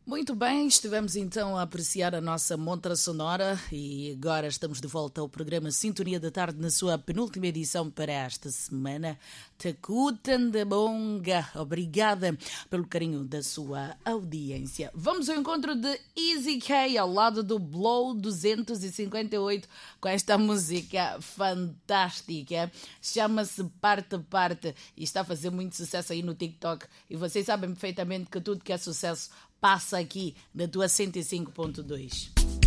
Muito bem, estivemos então a apreciar a nossa montra sonora e agora estamos de volta ao programa Sintonia da Tarde na sua penúltima edição para esta semana. Takutan de Bonga, obrigada pelo carinho da sua audiência. Vamos ao encontro de Easy K ao lado do Blow 258 com esta música fantástica. Chama-se Parte Parte e está a fazer muito sucesso aí no TikTok e vocês sabem perfeitamente que tudo que é sucesso passa aqui na tua 105.2.